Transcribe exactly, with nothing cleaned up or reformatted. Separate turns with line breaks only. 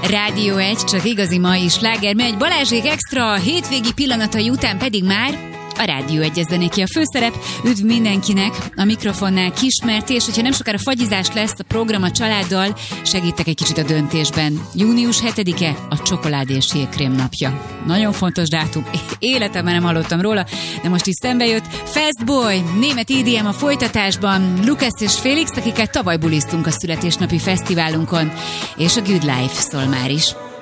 Rádió egy, csak igazi mai sláger, megy Balázsék extra, a hétvégi pillanatai után pedig már a Rádió egy zenéki a főszerep. Üdv mindenkinek, a mikrofonnál Kismerti, és hogyha nem sokára fagyizás lesz a program a családdal, segítek egy kicsit a döntésben. június hetedike a csokoládés jégkrém napja. Nagyon fontos dátum, életemben nem hallottam róla, de most is szembe jött. Fastboy, német í dé em a folytatásban, Lucas és Félix, akiket tavaly bulisztunk a születésnapi fesztiválunkon, és a Good Life szól már is.